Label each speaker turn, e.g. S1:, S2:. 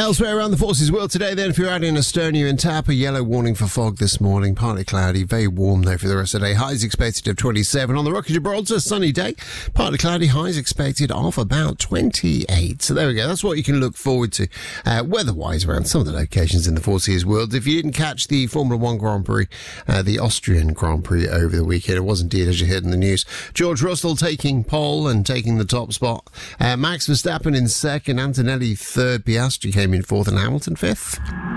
S1: Elsewhere around the forces world today, then, if you're out in Estonia and Tapa, yellow warning for fog this morning. Partly cloudy, very warm though for the rest of the day. Highs expected of 27. On the Rock of Gibraltar, sunny day. Partly cloudy, highs expected of about 28. So there we go. That's what you can look forward to weather-wise around some of the locations in the Four Seas world. If you didn't catch the Formula One Grand Prix, the Austrian Grand Prix over the weekend, it was indeed, as you heard in the news, George Russell taking pole and taking the top spot. Max Verstappen in second, Antonelli third, Piastri came in fourth, and Hamilton fifth.